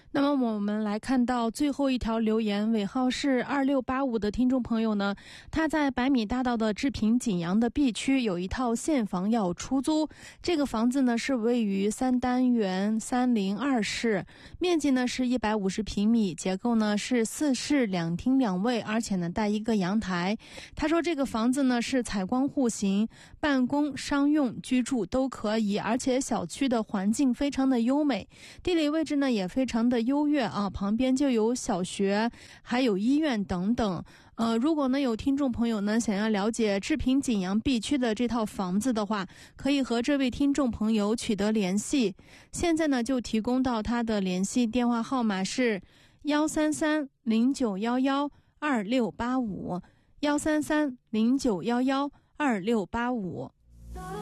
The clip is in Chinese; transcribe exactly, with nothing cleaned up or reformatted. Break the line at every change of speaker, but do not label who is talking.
那么我们来看到最后一条留言，尾号是二六八五的听众朋友呢，他在百米大道的治平景阳的 B 区有一套现房要出租。这个房子呢是位于三单元三零二室，面积呢是一百五十平米，结构呢是四室两厅两卫，而且呢带一个阳台。他说这个房子呢是采光户型，办公、商用、居住都可以，而且小区的环境非常的优美，地理位置呢也非常的优越啊，旁边就有小学，还有医院等等。呃，如果呢有听众朋友呢想要了解治平景阳 B 区的这套房子的话，可以和这位听众朋友取得联系。现在呢就提供到他的联系电话号码是幺三三零九幺幺二六八五，幺三三零九幺幺二六八五。